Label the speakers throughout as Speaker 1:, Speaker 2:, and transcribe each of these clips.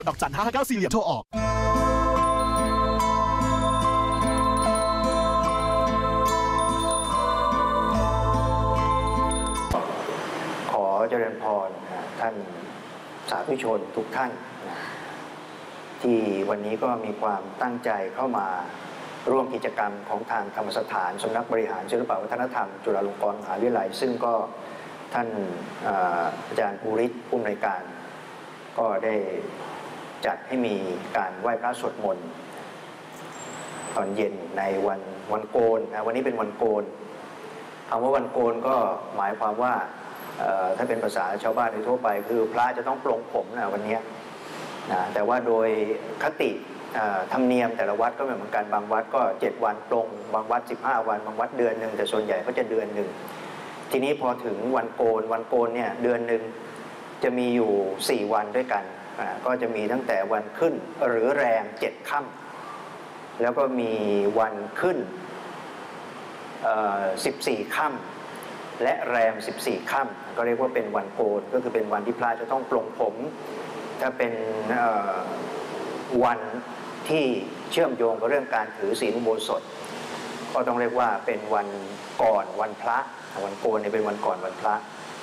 Speaker 1: ดอกจัน559สี่เหลี่ยมโทรออก
Speaker 2: ขอเจริญพรท่านสาธุชนทุกท่านที่วันนี้ก็มีความตั้งใจเข้ามาร่วมกิจกรรมของทางธรรมสถานสำนักบริหารศิลปวัฒนธรรมจุฬาลงกรณ์มหาวิทยาลัยซึ่งก็ท่านอาจารย์ภูริศผู้อำนวยการก็ได้จัดให้มีการไหว้พระสวดมนต์ตอนเย็นในวันโกนนะวันนี้เป็นวันโกนคำว่าวันโกนก็หมายความว่าถ้าเป็นภาษาชาวบ้านโดยทั่วไปคือพระจะต้องปลงผมนะวันนี้นะแต่ว่าโดยคติธรรมเนียมแต่ละวัดก็ไม่เหมือนกันบางวัดก็7วันปลงบางวัด15วันบางวัดเดือนหนึ่งแต่ส่วนใหญ่ก็จะเดือนหนึ่งทีนี้พอถึงวันโกนเนี่ยเดือนหนึ่งจะมีอยู่4วันด้วยกันก็จะมีตั้งแต่วันขึ้นหรือแรม7ค่ำแล้วก็มีวันขึ้น14ค่ำและแรม14ค่ำก็เรียกว่าเป็นวันโกนก็คือเป็นวันที่พระจะต้องปลงผมถ้าเป็นวันที่เชื่อมโยงกับเรื่องการถือศีลอุโบสถก็ต้องเรียกว่าเป็นวันก่อนวันพระวันโกนเนี่ยเป็นวันก่อนวันพระ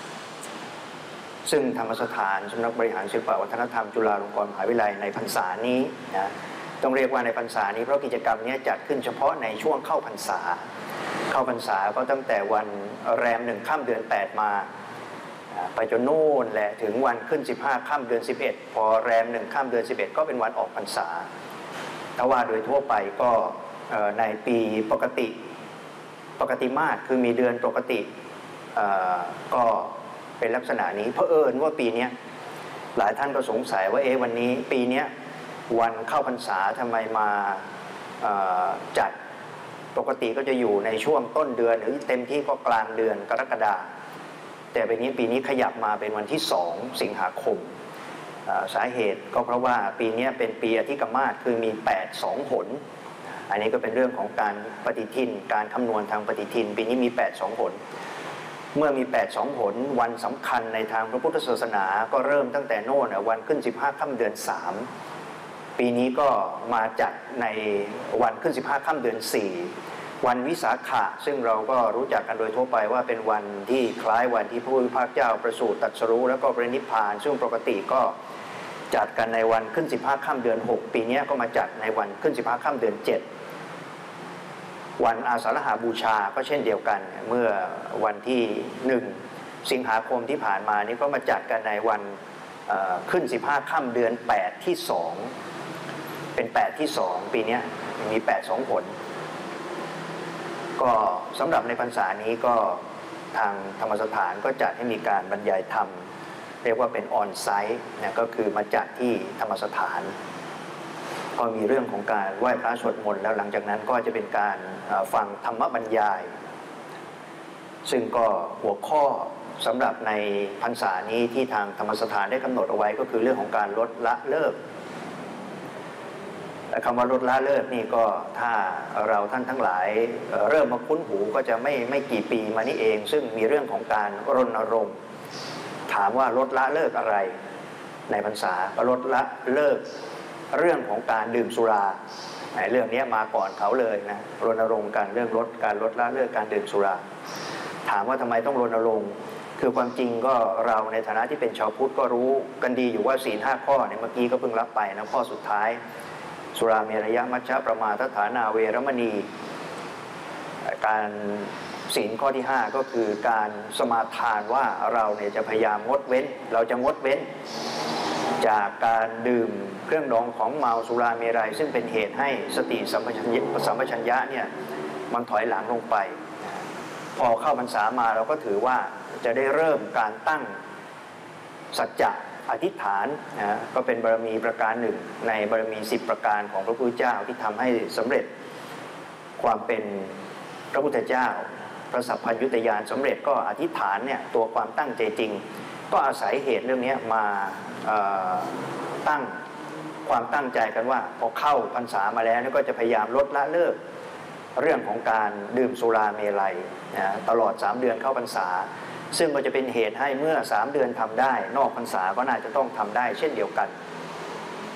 Speaker 2: ซึ่งธรรมสถานสำนักบริหารศิลปวัฒนธรรมจุฬาลงกรณ์มหาวิทยาลัยในพรรษานี้นะต้องเรียกว่าในพรรษานี้เพราะกิจกรรมนี้จัดขึ้นเฉพาะในช่วงเข้าพรรษาก็ตั้งแต่วันแรม1ค่ำเดือน8มาไปจนโน่นแหละถึงวันขึ้น15ค่ำเดือน11พอแรม1ค่ำเดือน11ก็เป็นวันออกพรรษาแต่ว่าโดยทั่วไปก็ในปีปกติมาสคือมีเดือนปกติก็เป็นลักษณะนี้เผอิญว่าปีนี้หลายท่านก็สงสัยว่าวันนี้ปีนี้วันเข้าพรรษาทำไมมาจัดปกติก็จะอยู่ในช่วงต้นเดือนหรือเต็มที่ก็กลางเดือนกรกฎาคมแต่ปีนี้ขยับมาเป็นวันที่2สิงหาคมสาเหตุก็เพราะว่าปีนี้เป็นปีอธิกมาสคือมี8-2 หนอันนี้ก็เป็นเรื่องของการปฏิทินการคำนวณทางปฏิทินปีนี้มี8-2 หนเมื่อมี8-2 หนวันสำคัญในทางพระพุทธศาสนาก็เริ่มตั้งแต่โน่นวันขึ้น15ค่ำเดือน3ปีนี้ก็มาจัดในวันขึ้น15ค่ำเดือน4วันวิสาขะซึ่งเราก็รู้จักกันโดยทั่วไปว่าเป็นวันที่คล้ายวันที่พระผู้เป็นพระเจ้าประสูติตรัสรู้แล้วก็ปรินิพพานซึ่งปกติก็จัดกันในวันขึ้น15ค่ำเดือน6ปีนี้ก็มาจัดในวันขึ้น15ค่ำเดือน7วันอาสาฬหบูชาก็เช่นเดียวกันเมื่อวันที่1สิงหาคมที่ผ่านมานี้ก็มาจัดกันในวันขึ้น15ค่ำเดือน8ที่2เป็น8ที่2ปีนี้มี8-2 ผลก็สำหรับในพรรษานี้ก็ทางธรรมสถานก็จัดให้มีการบรรยายธรรมเรียกว่าเป็นออนไซต์นะก็คือมาจัดที่ธรรมสถานก็มีเรื่องของการไหว้พระสวดมนต์แล้วหลังจากนั้นก็จะเป็นการฟังธรรมบรรยายซึ่งก็หัวข้อสำหรับในพรรษานี้ที่ทางธรรมสถานได้กำหนดเอาไว้ก็คือเรื่องของการลดละเลิกและคำว่าลดละเลิกนี่ก็ถ้าเราท่านทั้งหลายเริ่มมาคุ้นหูก็จะไม่กี่ปีมานี้เองซึ่งมีเรื่องของการรณรงค์ถามว่าลดละเลิกอะไรในพรรษาก็ลดละเลิกเรื่องของการดื่มสุราเรื่องนี้มาก่อนเขาเลยนะรณรงค์การเรื่องการลดละเลิกการดื่มสุราถามว่าทำไมต้องรณรงค์คือความจริงก็เราในฐานะที่เป็นชาวพุทธก็รู้กันดีอยู่ว่าศีล5 ข้อเนี่ยเมื่อกี้ก็เพิ่งรับไปนะข้อสุดท้ายสุราเมรยมัชฌะประมาทฐานาเวรมณีการศีลข้อที่5ก็คือการสมาทานว่าเราเนี่ยจะพยายามงดเว้นเราจะงดเว้นจากการดื่มเครื่องดองของเมาสุราเมรัยซึ่งเป็นเหตุให้สติสัมปชัญญะเนี่ยมันถอยหลังลงไปพอเข้าพรรษามาเราก็ถือว่าจะได้เริ่มการตั้งสัจจะอธิษฐานนะก็เป็นบารมีประการหนึ่งในบารมี10ประการของพระพุทธเจ้าที่ทำให้สำเร็จความเป็นพระพุทธเจ้าพระสัพพัญญุตญาณสำเร็จก็อธิษฐานเนี่ยตัวความตั้งใจจริงก็อาศัยเหตุเรื่องนี้มาตั้งความตั้งใจกันว่าพอเข้าพรรษามาแล้วก็จะพยายามลดละเลิกเรื่องของการดื่มสุราเมลัยนะตลอด3 เดือนเข้าพรรษาซึ่งก็จะเป็นเหตุให้เมื่อ3 เดือนทำได้นอกพรรษาก็น่าจะต้องทำได้เช่นเดียวกัน